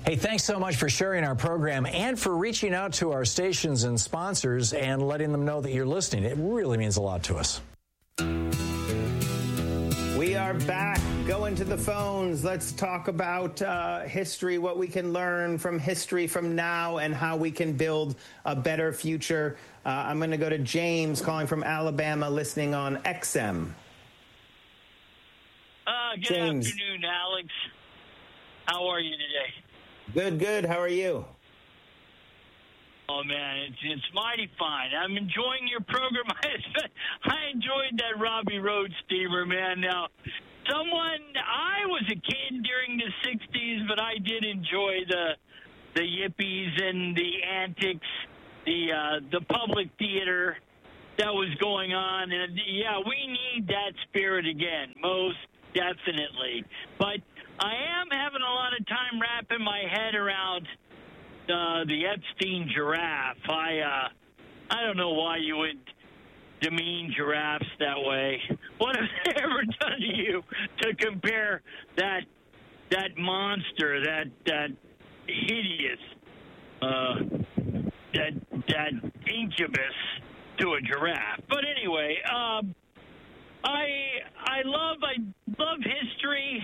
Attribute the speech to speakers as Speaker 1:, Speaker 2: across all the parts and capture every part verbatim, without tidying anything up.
Speaker 1: Hey, thanks so much for sharing our program and for reaching out to our stations and sponsors and letting them know that you're listening. It really means a lot to us.
Speaker 2: We are back. Going to the phones. Let's talk about uh, history, what we can learn from history from now, and how we can build a better future. Uh, I'm going to go to James calling from Alabama, listening on X M.
Speaker 3: Uh, good
Speaker 2: James.
Speaker 3: afternoon, Alex. How are you today?
Speaker 2: Good, good. How are you?
Speaker 3: Oh, man, it's, it's mighty fine. I'm enjoying your program. I enjoyed that Robbie Road steamer, man. Now, someone, I was a kid during the sixties, but I did enjoy the the yippies and the antics, the uh, the public theater that was going on. And, yeah, we need that spirit again, most definitely. But I am having a lot of time wrapping my head around uh, the Epstein giraffe. I uh, I don't know why you would demean giraffes that way. What have they ever done to you to compare that that monster, that that hideous, uh, that that incubus to a giraffe? But anyway, um, I I love I love history.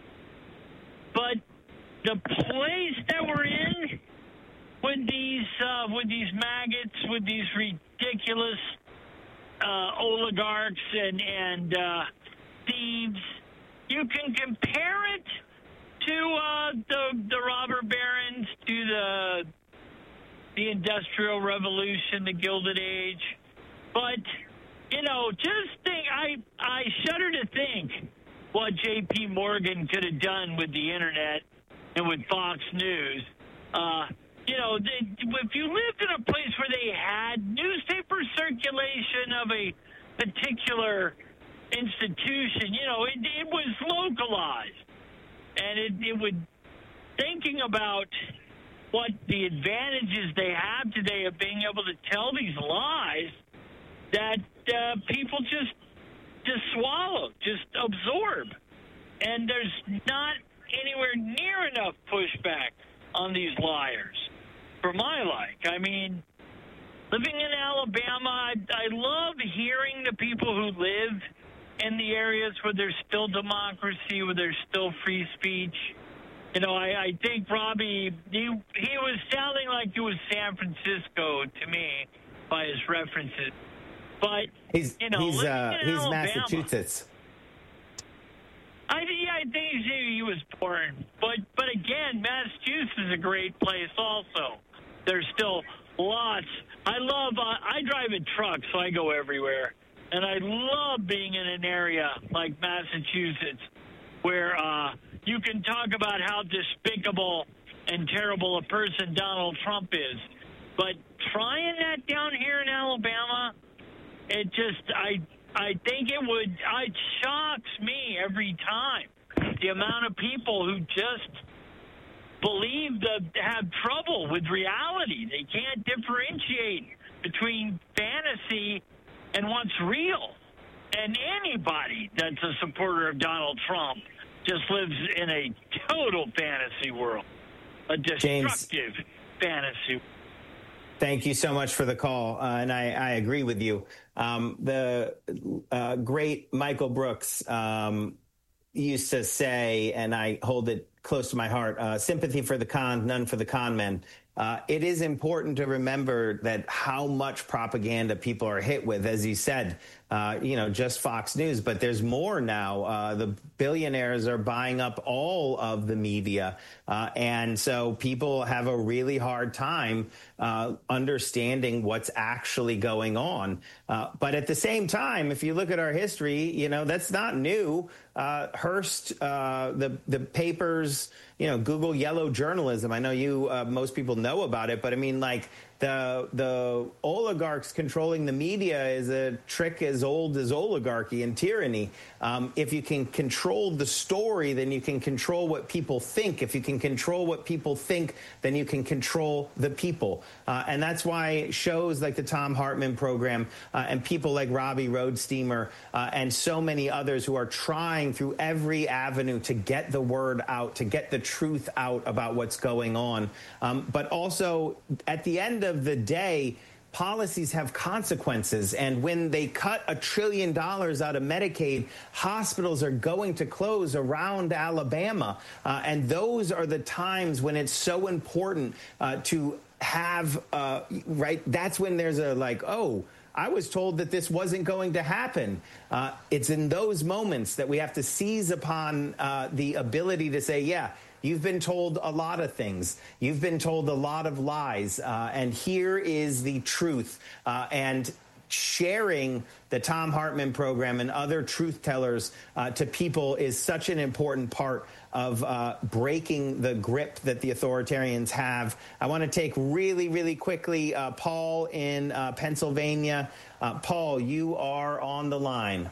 Speaker 3: But the place that we're in with these uh, with these maggots, with these ridiculous uh, oligarchs and and uh, thieves, you can compare it to uh, the the robber barons, to the the Industrial Revolution, the Gilded Age. But you know, just think, I I shudder to think what J P Morgan could have done with the internet and with Fox News. Uh, you know, they, if you lived in a place where they had newspaper circulation of a particular institution, you know, it, it was localized. And it, it would, thinking about what the advantages they have today of being able to tell these lies that uh, people just just swallow, just absorb. And there's not anywhere near enough pushback on these liars for my like. I mean, living in Alabama, I, I love hearing the people who live in the areas where there's still democracy, where there's still free speech. You know, I, I think Robbie, he, he was sounding like it was San Francisco to me by his references. But,
Speaker 2: he's,
Speaker 3: you know,
Speaker 2: he's, uh, he's
Speaker 3: Alabama,
Speaker 2: Massachusetts.
Speaker 3: I, yeah, I think he was born. But, but again, Massachusetts is a great place also. There's still lots. I love, uh, I drive a truck, so I go everywhere. And I love being in an area like Massachusetts where uh, you can talk about how despicable and terrible a person Donald Trump is. But trying that down here in Alabama, it just, I I think it would, it shocks me every time. The amount of people who just believe that have trouble with reality. They can't differentiate between fantasy and what's real. And anybody that's a supporter of Donald Trump just lives in a total fantasy world, a destructive James, fantasy.
Speaker 2: Thank you so much for the call, uh, and I, I agree with you. Um, the uh, great Michael Brooks um, used to say, and I hold it close to my heart, uh, sympathy for the con, none for the con men. Uh, it is important to remember that how much propaganda people are hit with, as you said, uh, you know, just Fox News, but there's more now. Uh, the billionaires are buying up all of the media. Uh, and so people have a really hard time uh, understanding what's actually going on. Uh, but at the same time, if you look at our history, you know, that's not new. Uh, Hearst, uh, the, the papers, you know, Google yellow journalism. I know you, uh, most people know about it, but I mean, like the, the oligarchs controlling the media is a trick as as old as oligarchy and tyranny. Um, if you can control the story, then you can control what people think. If you can control what people think, then you can control the people. Uh, and that's why shows like the Thom Hartmann program uh, and people like Robbie Roadsteamer uh, and so many others who are trying through every avenue to get the word out, to get the truth out about what's going on. Um, but also, at the end of the day, policies have consequences, and when they cut a trillion dollars out of Medicaid, hospitals are going to close around Alabama, uh, and those are the times when it's so important uh, to have, uh, right, that's when there's a like, oh, I was told that this wasn't going to happen. Uh, it's in those moments that we have to seize upon uh, the ability to say, yeah, you've been told a lot of things. You've been told a lot of lies. Uh, and here is the truth. Uh, and sharing the Thom Hartmann program and other truth tellers uh, to people is such an important part of uh, breaking the grip that the authoritarians have. I want to take really, really quickly uh, Paul in uh, Pennsylvania. Uh, Paul, you are on the line.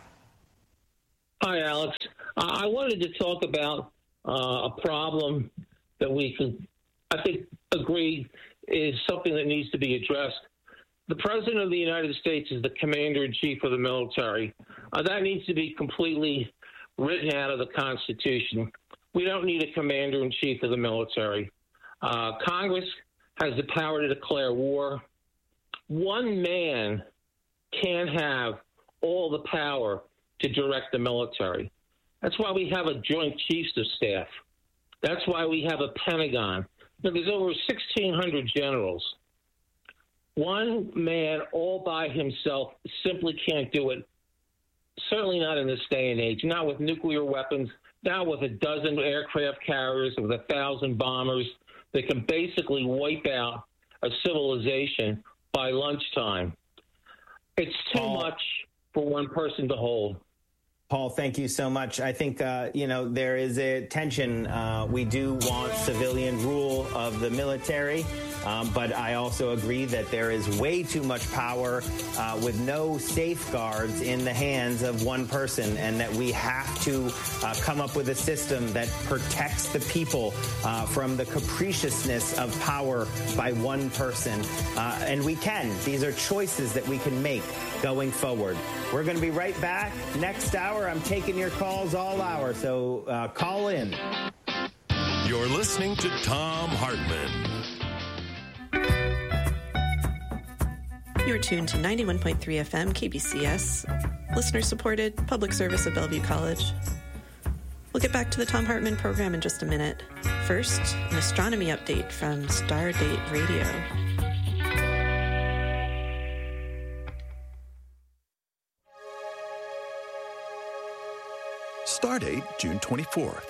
Speaker 4: Hi, Alex. Uh, I wanted to talk about Uh, a problem that we can, I think, agree is something that needs to be addressed. The President of the United States is the Commander-in-Chief of the military. Uh, that needs to be completely written out of the Constitution. We don't need a Commander-in-Chief of the military. Uh, Congress has the power to declare war. One man can't have all the power to direct the military. That's why we have a Joint Chiefs of Staff. That's why we have a Pentagon. Now, there's over sixteen hundred generals. One man all by himself simply can't do it, certainly not in this day and age, not with nuclear weapons, not with a dozen aircraft carriers, with a thousand bombers that can basically wipe out a civilization by lunchtime. It's too
Speaker 2: Paul,
Speaker 4: much for one person to hold.
Speaker 2: Paul, thank you so much. I think, uh, you know, there is a tension. Uh, we do want civilian rule of the military, um, but I also agree that there is way too much power uh, with no safeguards in the hands of one person, and that we have to uh, come up with a system that protects the people uh, from the capriciousness of power by one person. Uh, and we can. These are choices that we can make going forward. We're going to be right back next hour. I'm taking your calls all hour, so uh, call in.
Speaker 5: You're listening to Thom Hartmann.
Speaker 6: You're tuned to ninety-one point three F M K B C S, listener-supported public service of Bellevue College. We'll get back to the Thom Hartmann program in just a minute. First, an astronomy update from Stardate Radio.
Speaker 7: Stardate, June twenty-fourth.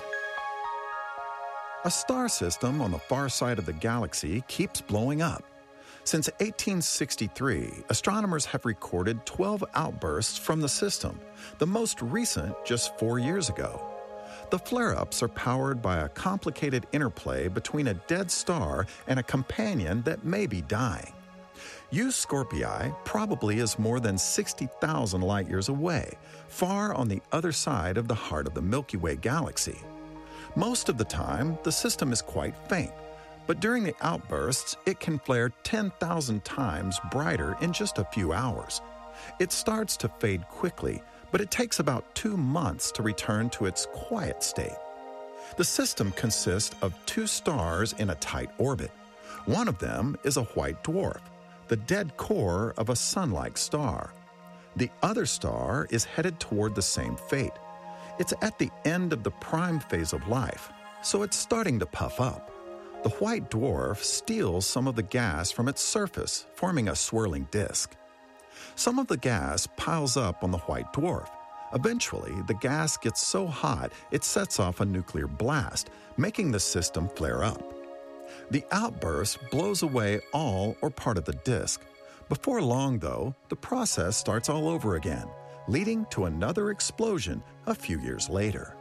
Speaker 7: A star system on the far side of the galaxy keeps blowing up. Since eighteen sixty-three, astronomers have recorded twelve outbursts from the system, the most recent just four years ago. The flare-ups are powered by a complicated interplay between a dead star and a companion that may be dying. Euscorpii probably is more than sixty thousand light-years away, far on the other side of the heart of the Milky Way galaxy. Most of the time, the system is quite faint, but during the outbursts, it can flare ten thousand times brighter in just a few hours. It starts to fade quickly, but it takes about two months to return to its quiet state. The system consists of two stars in a tight orbit. One of them is a white dwarf, the dead core of a sun-like star. The other star is headed toward the same fate. It's at the end of the prime phase of life, so it's starting to puff up. The white dwarf steals some of the gas from its surface, forming a swirling disk. Some of the gas piles up on the white dwarf. Eventually, the gas gets so hot it sets off a nuclear blast, making the system flare up. The outburst blows away all or part of the disk. Before long, though, the process starts all over again, leading to another explosion a few years later.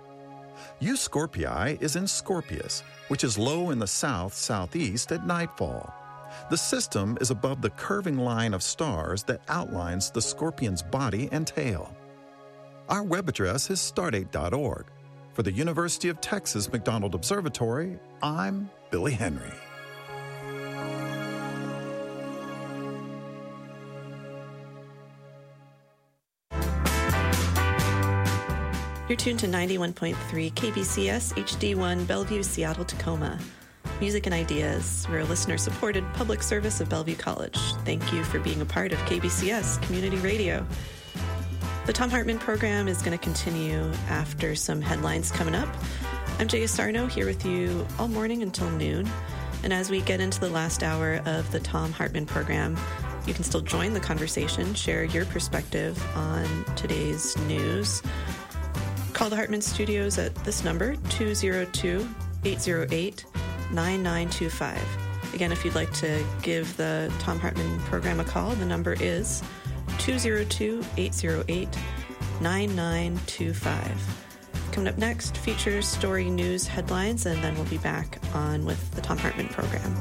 Speaker 7: Euscorpii is in Scorpius, which is low in the south-southeast at nightfall. The system is above the curving line of stars that outlines the scorpion's body and tail. Our web address is stardate dot org. For the University of Texas McDonald Observatory, I'm Billy Henry.
Speaker 6: You're tuned to ninety-one point three K B C S H D one Bellevue, Seattle, Tacoma. Music and Ideas. We're a listener-supported public service of Bellevue College. Thank you for being a part of K B C S Community Radio. The Thom Hartmann program is going to continue after some headlines coming up. I'm Jaya Sarno, here with you all morning until noon. And as we get into the last hour of the Thom Hartmann program, you can still join the conversation, share your perspective on today's news. Call the Hartmann Studios at this number, two oh two, eight oh eight, nine nine two five. Again, if you'd like to give the Thom Hartmann program a call, the number is two oh two, eight oh eight, nine nine two five. Coming up next, features, story, news, headlines, and then we'll be back on with the Thom Hartmann program.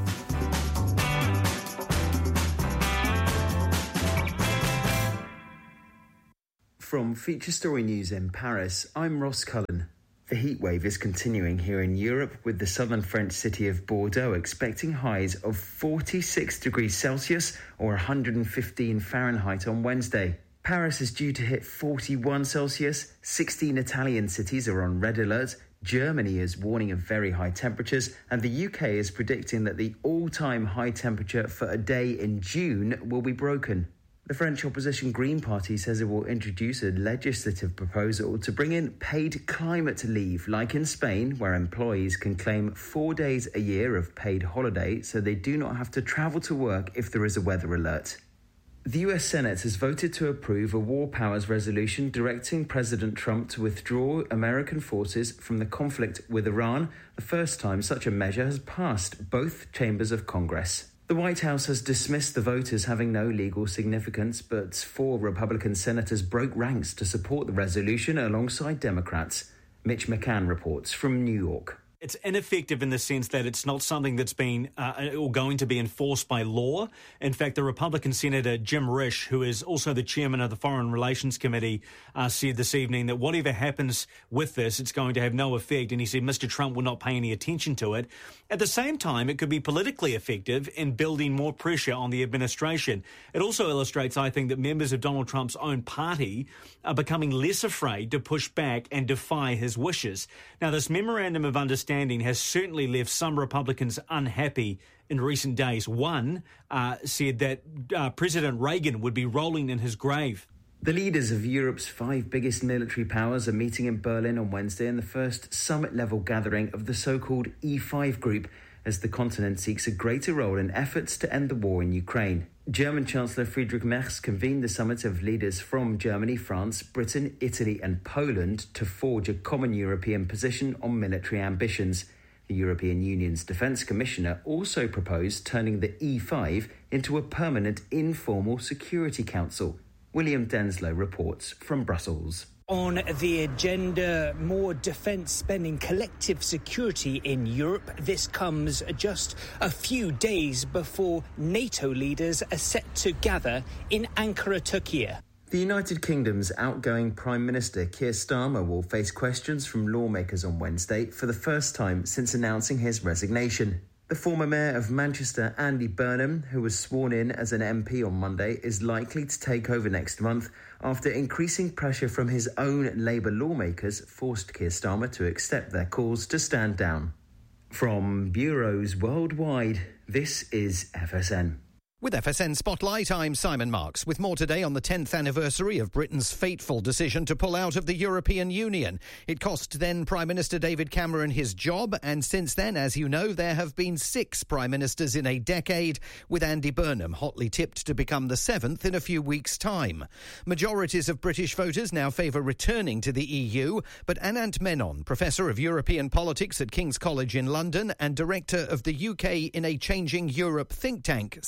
Speaker 8: From Feature Story News in Paris, I'm Ross Cullen. The heatwave is continuing here in Europe, with the southern French city of Bordeaux expecting highs of forty-six degrees Celsius or one hundred fifteen Fahrenheit on Wednesday. Paris is due to hit forty-one Celsius, sixteen Italian cities are on red alert, Germany is warning of very high temperatures, and the U K is predicting that the all-time high temperature for a day in June will be broken. The French opposition Green Party says it will introduce a legislative proposal to bring in paid climate leave, like in Spain, where employees can claim four days a year of paid holiday so they do not have to travel to work if there is a weather alert. The U S Senate has voted to approve a war powers resolution directing President Trump to withdraw American forces from the conflict with Iran, the first time such a measure has passed both chambers of Congress. The White House has dismissed the vote as having no legal significance, but four Republican senators broke ranks to support the resolution alongside Democrats. Mitch McCann reports from New York.
Speaker 9: It's ineffective in the sense that it's not something that's been uh, or going to be enforced by law. In fact, the Republican Senator Jim Risch, who is also the chairman of the Foreign Relations Committee, uh, said this evening that whatever happens with this, it's going to have no effect. And he said Mister Trump will not pay any attention to it. At the same time, it could be politically effective in building more pressure on the administration. It also illustrates, I think, that members of Donald Trump's own party are becoming less afraid to push back and defy his wishes. Now, this memorandum of understanding has certainly left some Republicans unhappy in recent days. One uh, said that uh, President Reagan would be rolling in his grave.
Speaker 8: The leaders of Europe's five biggest military powers are meeting in Berlin on Wednesday in the first summit-level gathering of the so-called E five group, as the continent seeks a greater role in efforts to end the war in Ukraine. German Chancellor Friedrich Merz convened the summit of leaders from Germany, France, Britain, Italy and Poland to forge a common European position on military ambitions. The European Union's Defence Commissioner also proposed turning the E five into a permanent informal Security Council. William Denslow reports from Brussels.
Speaker 10: On the agenda, more defence spending, collective security in Europe. This comes just a few days before NATO leaders are set to gather in Ankara, Turkey.
Speaker 8: The United Kingdom's outgoing Prime Minister Keir Starmer will face questions from lawmakers on Wednesday for the first time since announcing his resignation. The former Mayor of Manchester, Andy Burnham, who was sworn in as an M P on Monday, is likely to take over next month after increasing pressure from his own Labour lawmakers forced Keir Starmer to accept their calls to stand down. From bureaus worldwide, this is F S N.
Speaker 11: With F S N Spotlight, I'm Simon Marks, with more today on the tenth anniversary of Britain's fateful decision to pull out of the European Union. It cost then Prime Minister David Cameron his job, and since then, as you know, there have been six Prime Ministers in a decade, with Andy Burnham hotly tipped to become the seventh in a few weeks' time. Majorities of British voters now favour returning to the E U, but Anant Menon, Professor of European Politics at King's College in London and Director of the U K in a Changing Europe think tank, says it's not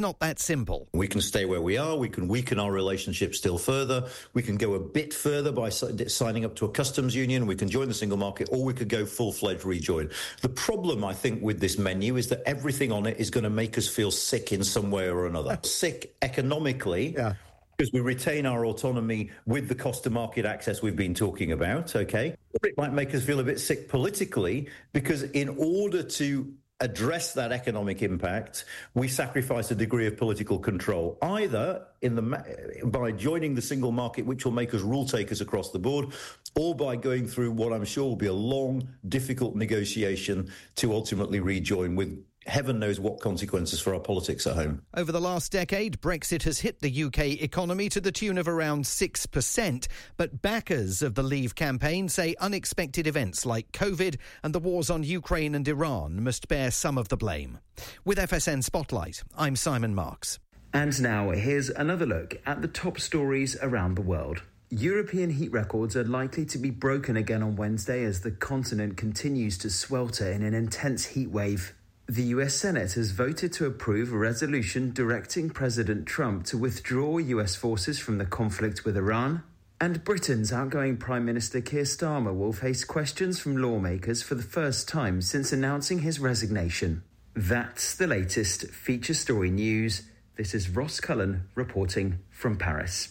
Speaker 11: not that simple.
Speaker 12: We can stay where we are. We can weaken our relationship still further. We can go a bit further by signing up to a customs union. We can join the single market, or we could go full-fledged rejoin. The problem, I think, with this menu is that everything on it is going to make us feel sick in some way or another. Sick economically. Yeah. Because we retain our autonomy with the cost of market access we've been talking about, okay? Or it might make us feel a bit sick politically, because in order to address that economic impact, we sacrifice a degree of political control, either in the by joining the single market, which will make us rule takers across the board, or by going through what I'm sure will be a long, difficult negotiation to ultimately rejoin, with heaven knows what consequences for our politics at home.
Speaker 11: Over the last decade, Brexit has hit the U K economy to the tune of around six percent. But backers of the Leave campaign say unexpected events like COVID and the wars on Ukraine and Iran must bear some of the blame. With F S N Spotlight, I'm Simon Marks.
Speaker 8: And now here's another look at the top stories around the world. European heat records are likely to be broken again on Wednesday as the continent continues to swelter in an intense heat wave. The U S Senate has voted to approve a resolution directing President Trump to withdraw U S forces from the conflict with Iran. And Britain's outgoing Prime Minister Keir Starmer will face questions from lawmakers for the first time since announcing his resignation. That's the latest feature story news. This is Ross Cullen reporting from Paris.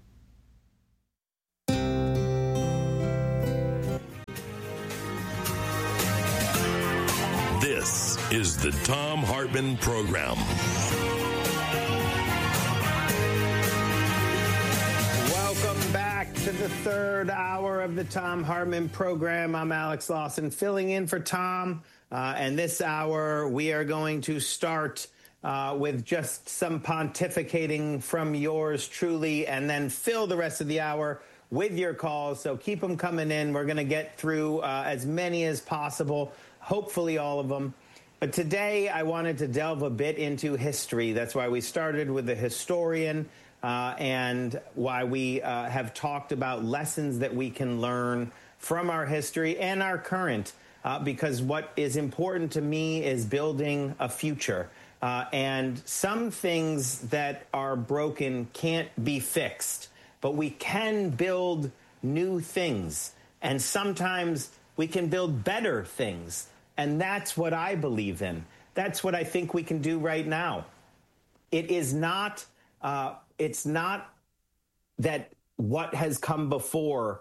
Speaker 5: This is the Thom Hartmann Program.
Speaker 2: Welcome back to the third hour of the Thom Hartmann Program. I'm Alex Lawson, filling in for Tom. Uh, and this hour, we are going to start uh, with just some pontificating from yours truly, and then fill the rest of the hour with your calls. So keep them coming in. We're going to get through uh, as many as possible. Hopefully all of them. But today I wanted to delve a bit into history. That's why we started with the historian uh, and why we uh, have talked about lessons that we can learn from our history and our current, uh, because what is important to me is building a future. Uh, and some things that are broken can't be fixed, but we can build new things. And sometimes we can build better things. And that's what I believe in. That's what I think we can do right now. It is not, uh, it's not that what has come before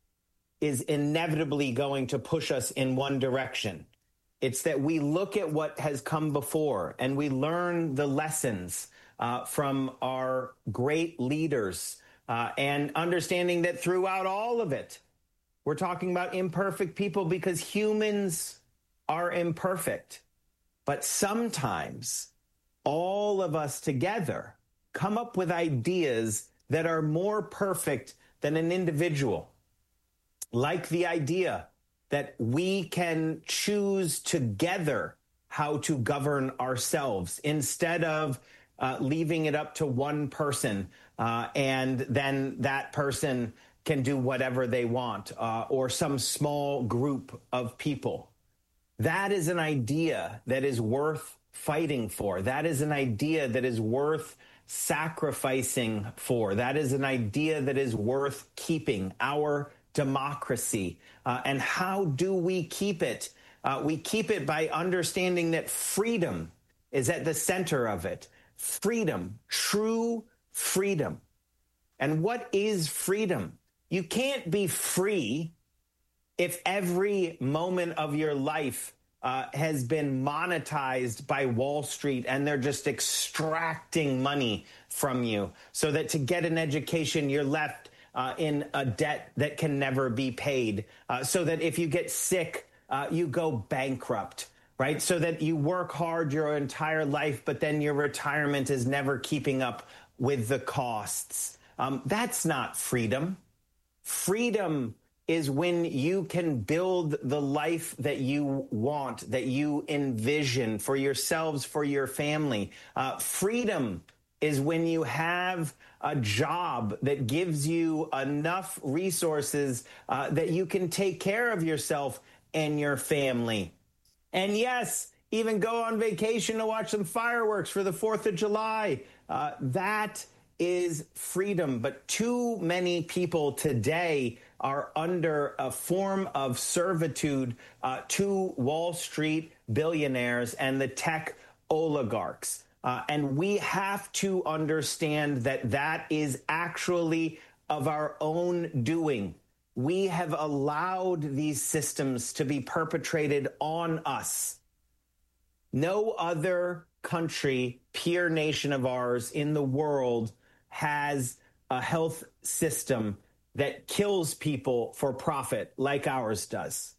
Speaker 2: is inevitably going to push us in one direction. It's that we look at what has come before and we learn the lessons uh, from our great leaders uh, and understanding that throughout all of it, we're talking about imperfect people because humans are imperfect. But sometimes all of us together come up with ideas that are more perfect than an individual. Like the idea that we can choose together how to govern ourselves instead of uh, leaving it up to one person uh, and then that person can do whatever they want uh, or some small group of people. That is an idea that is worth fighting for. That is an idea that is worth sacrificing for. That is an idea that is worth keeping, our democracy. Uh, and how do we keep it? Uh, we keep it by understanding that freedom is at the center of it. Freedom, true freedom. And what is freedom? You can't be free if every moment of your life uh, has been monetized by Wall Street and they're just extracting money from you so that to get an education, you're left uh, in a debt that can never be paid, uh, so that if you get sick, uh, you go bankrupt, right? So that you work hard your entire life, but then your retirement is never keeping up with the costs. Um, that's not freedom. Freedom is when you can build the life that you want, that you envision for yourselves, for your family. Uh, freedom is when you have a job that gives you enough resources uh, that you can take care of yourself and your family. And yes, even go on vacation to watch some fireworks for the fourth of July. Uh, that is freedom. But too many people today are under a form of servitude uh, to Wall Street billionaires and the tech oligarchs. Uh, and we have to understand that that is actually of our own doing. We have allowed these systems to be perpetrated on us. No other country, peer nation of ours in the world has a health system that kills people for profit like ours does.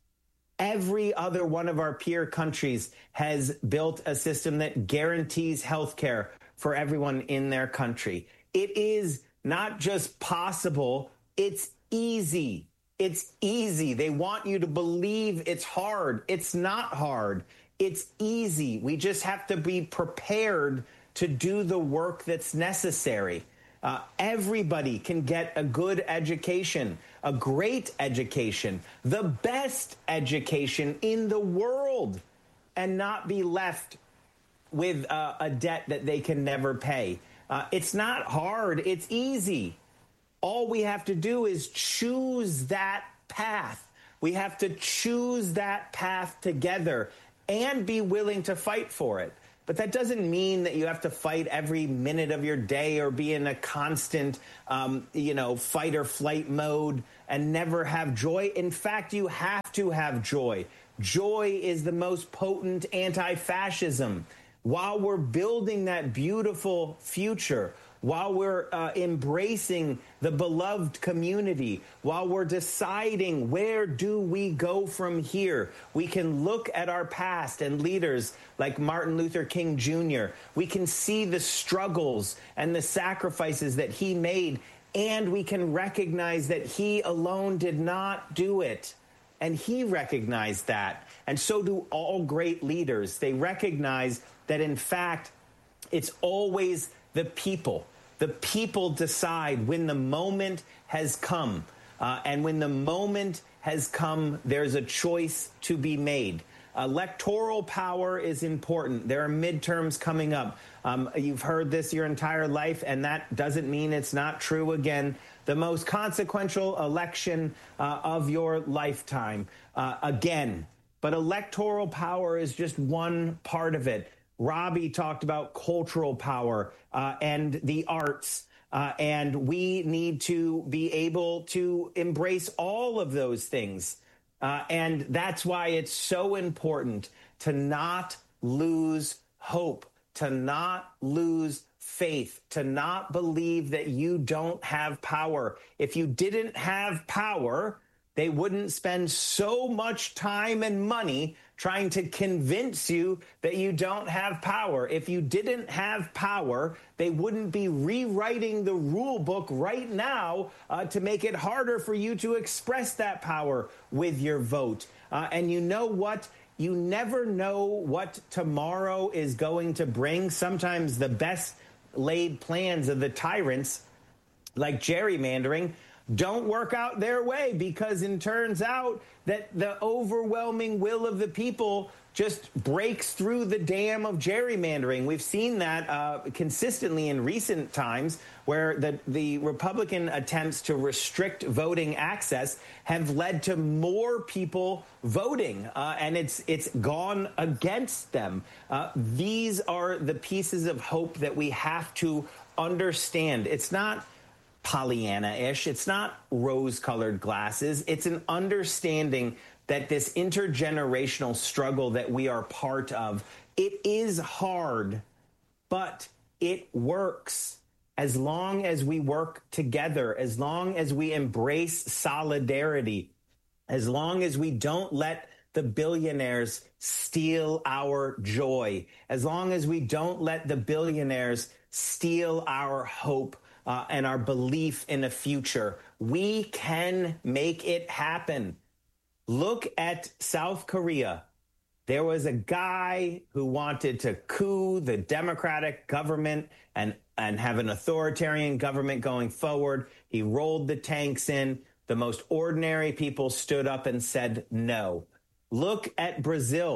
Speaker 2: Every other one of our peer countries has built a system that guarantees health care for everyone in their country. It is not just possible, it's easy. It's easy. They want you to believe it's hard. It's not hard. It's easy. We just have to be prepared to do the work that's necessary. Uh, everybody can get a good education, a great education, the best education in the world, and not be left with uh, a debt that they can never pay. Uh, it's not hard. It's easy. All we have to do is choose that path. We have to choose that path together and be willing to fight for it. But that doesn't mean that you have to fight every minute of your day or be in a constant, um, you know, fight or flight mode and never have joy. In fact, you have to have joy. Joy is the most potent anti-fascism. While we're building that beautiful future, while we're uh, embracing the beloved community, while we're deciding where do we go from here, we can look at our past and leaders like Martin Luther King Junior We can see the struggles and the sacrifices that he made, and we can recognize that he alone did not do it. And he recognized that. And so do all great leaders. They recognize that, in fact, it's always the people. The people decide when the moment has come. Uh, and when the moment has come, there's a choice to be made. Electoral power is important. There are midterms coming up. Um, you've heard this your entire life, and that doesn't mean it's not true again. The most consequential election uh, of your lifetime, uh, again. But electoral power is just one part of it. Robbie talked about cultural power uh, and the arts, uh, and we need to be able to embrace all of those things. Uh, and that's why it's so important to not lose hope, to not lose faith, to not believe that you don't have power. If you didn't have power, they wouldn't spend so much time and money trying to convince you that you don't have power. If you didn't have power, they wouldn't be rewriting the rule book right now uh, to make it harder for you to express that power with your vote. Uh, and you know what? You never know what tomorrow is going to bring. Sometimes the best laid plans of the tyrants, like gerrymandering, don't work out their way, because it turns out that the overwhelming will of the people just breaks through the dam of gerrymandering. We've seen that uh, consistently in recent times, where the, the Republican attempts to restrict voting access have led to more people voting, uh, and it's it's gone against them. Uh, these are the pieces of hope that we have to understand. It's not Pollyanna-ish. It's not rose-colored glasses. It's an understanding that this intergenerational struggle that we are part of, it is hard, but it works. As long as we work together, as long as we embrace solidarity, as long as we don't let the billionaires steal our joy, as long as we don't let the billionaires steal our hope, Uh, and our belief in a future, we can make it happen. Look at South Korea. There was a guy who wanted to coup the democratic government and, and have an authoritarian government going forward. He rolled the tanks in. The most ordinary people stood up and said no. Look at Brazil.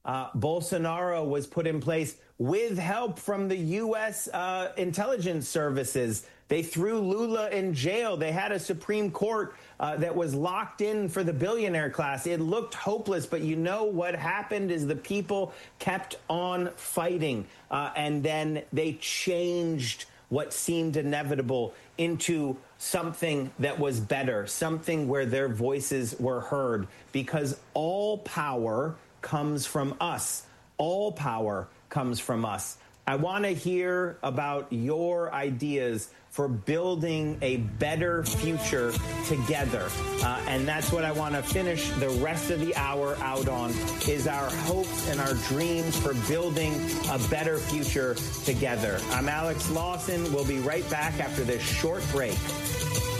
Speaker 2: Uh, Bolsonaro was put in place with help from the U S uh, intelligence services. They threw Lula in jail. They had a Supreme Court uh, that was locked in for the billionaire class. It looked hopeless, but you know what happened is the people kept on fighting, uh, and then they changed what seemed inevitable into something that was better, something where their voices were heard, because all power comes from us. All power comes from us. I want to hear about your ideas for building a better future together. Uh, and that's what I want to finish the rest of the hour out on, is our hopes and our dreams for building a better future together. I'm Alex Lawson. We'll be right back after this short break.